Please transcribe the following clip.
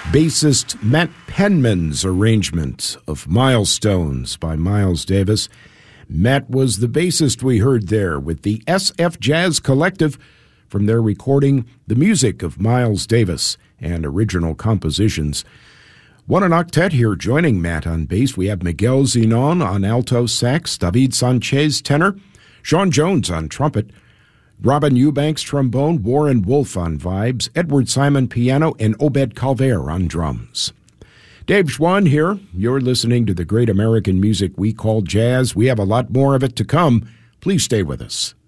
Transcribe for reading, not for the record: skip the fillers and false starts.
bassist Matt Penman's arrangement of Milestones by Miles Davis. Matt was the bassist we heard there with the SF Jazz Collective from their recording The Music of Miles Davis and Original Compositions. One an octet here joining Matt on bass. We have Miguel Zenon on alto sax, David Sanchez tenor, Sean Jones on trumpet, Robin Eubanks trombone, Warren Wolf on vibes, Edward Simon piano, and Obed Calver on drums. Dave Schwann here. You're listening to the great American music we call jazz. We have a lot more of it to come. Please stay with us.